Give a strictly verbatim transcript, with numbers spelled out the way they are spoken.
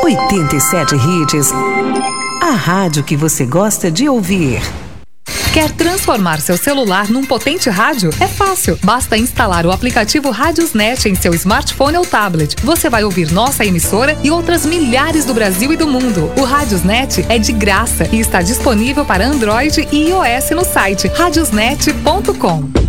oitenta e sete Hits. A rádio que você gosta de ouvir. Quer transformar seu celular num potente rádio? É fácil. Basta instalar o aplicativo Radiosnet em seu smartphone ou tablet. Você vai ouvir nossa emissora e outras milhares do Brasil e do mundo. O Radiosnet é de graça e está disponível para Android e iOS no site radiosnet ponto com.